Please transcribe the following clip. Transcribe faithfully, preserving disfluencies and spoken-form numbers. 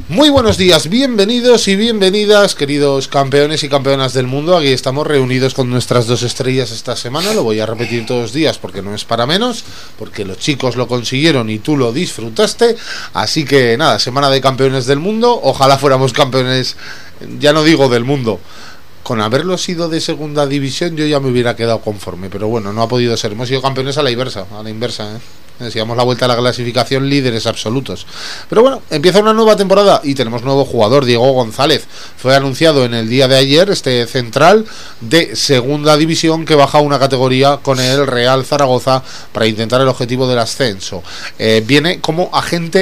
Muy buenos días, bienvenidos y bienvenidas, queridos campeones y campeonas del mundo. Aquí estamos reunidos con nuestras dos estrellas esta semana. Lo voy a repetir todos los días porque no es para menos, porque los chicos lo consiguieron y tú lo disfrutaste. Así que nada, semana de campeones del mundo. Ojalá fuéramos campeones, ya no digo del mundo, con haberlo sido de segunda división yo ya me hubiera quedado conforme, pero bueno, no ha podido ser. Hemos sido campeones a la inversa, a la inversa, ¿eh? Decíamos la vuelta a la clasificación, líderes absolutos. Pero bueno, empieza una nueva temporada y tenemos nuevo jugador, Diego González. Fue anunciado en el día de ayer, este central de segunda división que baja una categoría con el Real Zaragoza para intentar el objetivo del ascenso. Eh, viene como agente